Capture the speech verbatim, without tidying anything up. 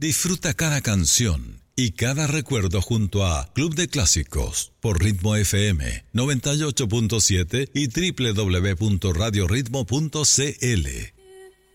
Disfruta cada canción y cada recuerdo junto a Club de Clásicos por Ritmo F M noventa y ocho punto siete y doble u doble u doble u punto radio ritmo punto c l.